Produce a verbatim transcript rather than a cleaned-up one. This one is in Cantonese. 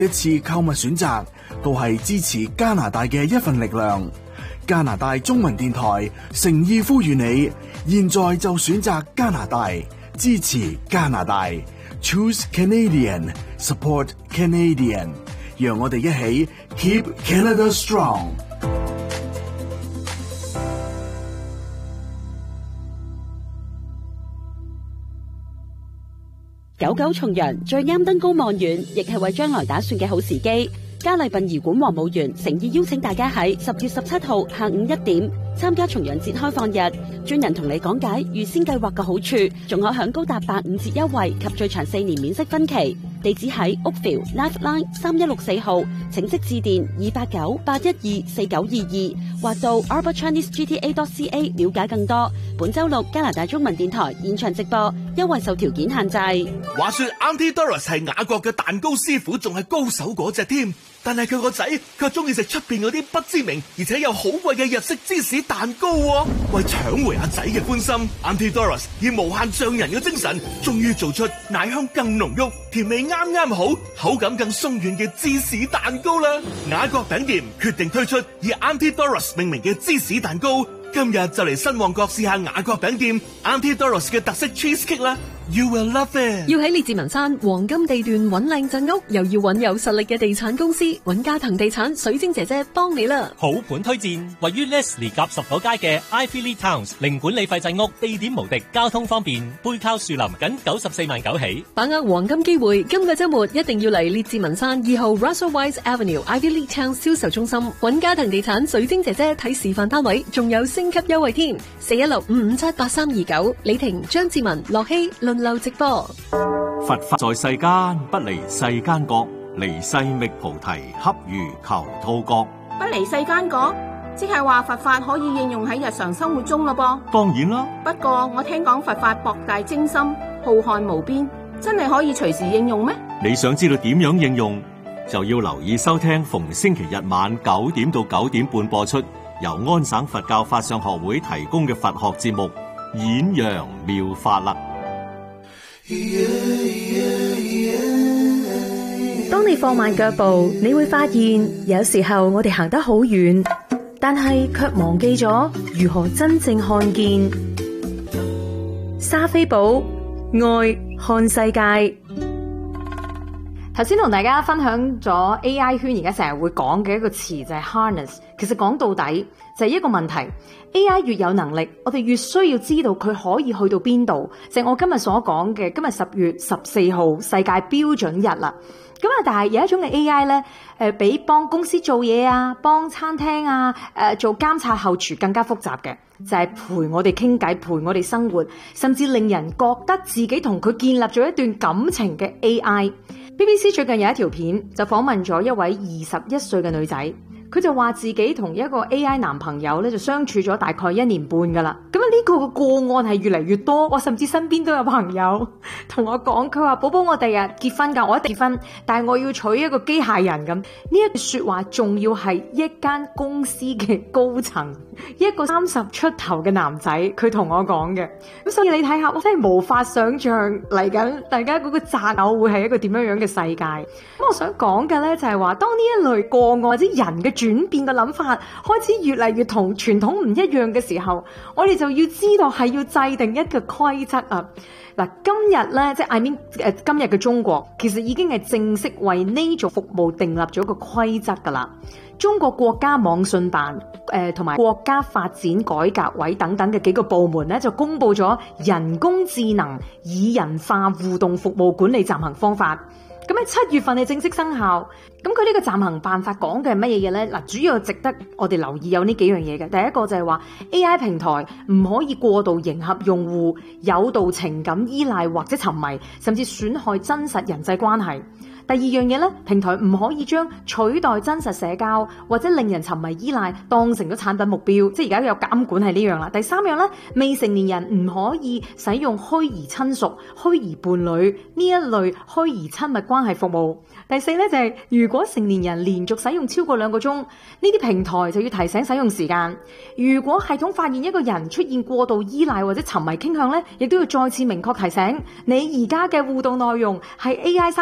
一次購物選擇都係支持加拿大嘅一份力量。加拿大中文電台誠意呼籲你，現在就選擇加拿大，支持加拿大。Choose Canadian, support Canadian。讓我哋一起 Keep Canada Strong。 九九重陽最啱登高望遠，亦係為將來打算嘅好時機。嘉麗殯儀館黃務園誠意邀請大家喺十月十七號下午一點參加重陽節開放日，專人同你講解預先計劃嘅好處，仲可享高達八五折優惠及最長四年免息分期。地址喺 Oakville Lifeline 三一六四號，請即致電二八九八一二四九二二或到 Arbor Chinese G T A dot C A 了解更多。本周六加拿大中文電台現場直播，優惠受條件限制。 話說 Auntie Doris 係雅國嘅蛋糕師傅，仲係高手嗰隻添。但係佢個仔卻中意食出邊嗰啲不知名而且又好貴嘅日式芝士蛋糕喎。為搶回阿仔嘅歡心， Auntie Doris 以無限匠人嘅精神，終於做出奶香更濃郁、甜味啱啱好、口感更鬆軟嘅芝士蛋糕啦。雅國餅店決定推出以 Auntie Doris 命名嘅芝士蛋糕，今日就嚟新旺角試下雅國餅店 Auntie Doris 嘅特色 cheesecake 啦。You will love it。 要喺列治文山黃金地段揾靚鎮屋，又要揾有實力嘅地產公司，揾嘉騰地產水晶姐姐幫你啦。 好盤推薦，位於 Leslie 夾十九街嘅 Ivyly Towns 零管理費鎮屋，地點無敵，交通方便，背靠樹林，僅九十四萬九起。 把握黃金機會，今個週末一定要嚟列治文山二號 Russell Weiss Avenue Ivyly Towns 銷售中心揾嘉騰地產水晶姐姐睇示範單位，仲有升級優惠添。四一六五五七八三二九，李婷、張志文、樂希輪流直播。 佛法在世間，不離世間覺，離世覓菩提，恰如求兔角。 不離世間覺，即係話佛法可以應用喺日常生活中咯噃。 當然啦， 不過我聽講佛法博大精深，浩瀚無邊，真係可以隨時應用咩？ 你想知道點樣應用，就要留意收聽逢星期日晚九點到九點半播出，由安省佛教法相學會提供嘅佛學節目《演揚妙法》啦。 當你放慢腳步，你會發現有時候我哋行得好遠，但係卻忘記咗如何真正看見。莎菲寶愛看世界。頭先同大家分享咗 A I 圈而家成日會講嘅一個詞就係 harness， 其實講到底就係一個問題。A I 越有能力，我哋越需要知道佢可以去到邊度。就係我今日所講嘅，今日十月十四號世界標準日啦。咁啊，但係有一種嘅 A I 咧，誒，比幫公司做嘢啊，幫餐廳啊，誒，做監察後廚更加複雜嘅，就係陪我哋傾偈，陪我哋生活，甚至令人覺得自己同佢建立咗一段感情嘅 A I。B B C 最近有一條片就訪問咗一位二十一歲嘅女仔，佢就話自己同一個 A I 男朋友咧就相處咗大概一年半噶啦。咁啊呢個嘅個案係越嚟越多，我甚至身邊都有朋友同我講，佢話寶寶我第日結婚噶，我一定結婚，但係我要娶一個機械人咁。呢一句說話仲要係一間公司嘅高層，一個三十出頭嘅男仔，佢同我講嘅。咁所以你睇下，我真係無法想象嚟緊大家嗰個擇偶會係一個點樣樣嘅世界。咁我想講嘅咧就係話，當呢一類個案或者人嘅轉變嘅諗法開始越嚟越同傳統唔一樣嘅時候，我哋就要知道係要制定一個規則啊！嗱，今日咧即係 I mean 誒，今日嘅中國其實已經係正式為呢種服務訂立咗一個規則噶啦。中國國家網信辦誒同埋國家發展改革委等等嘅幾個部門咧，就公布咗人工智能擬人化互動服務管理暫行方法。咁喺七月份係正式生效。咁佢呢個暫行辦法講嘅係乜嘢嘢咧？嗱，主要值得我哋留意有呢幾樣嘢嘅。第一個就係話 A I 平台唔可以過度迎合用戶，誘導情感依賴或者沉迷，甚至損害真實人際關係。第二樣嘢咧，平台唔可以將取代真實社交或者令人沉迷依賴當成咗產品目標，即係而家有監管係呢樣啦。第三樣咧，未成年人唔可以使用虛擬親屬、虛擬伴侶呢一類虛擬親密關係服務。第四咧就係、是、如果成年人連續使用超過兩個鐘，呢啲平台就要提醒使用時間。如果系統發現一個人出現過度依賴或者沉迷傾向咧，亦都要再次明確提醒你而家嘅互動內容係 A I